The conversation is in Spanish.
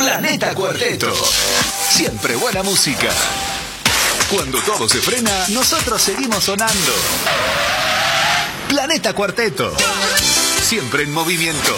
Planeta Cuarteto. Siempre buena música. Cuando todo se frena, nosotros seguimos sonando. Planeta Cuarteto. Siempre en movimiento.